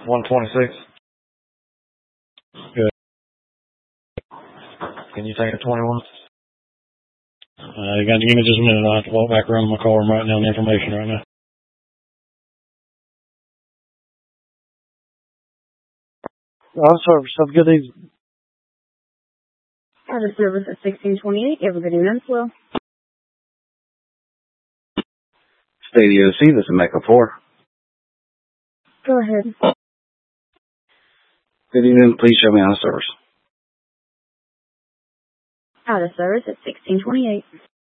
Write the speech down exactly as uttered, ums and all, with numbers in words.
one twenty-six. Good. Can you take a twenty-one? Uh, you got to give me just a minute. I'll have to walk back around my car and write down the information right now. Auto service. Have a good evening. Auto service at sixteen twenty-eight. Have a good evening as well. State E O C, this is Mecca four. Go ahead. Good evening, please show me auto service. Auto service at sixteen twenty-eight.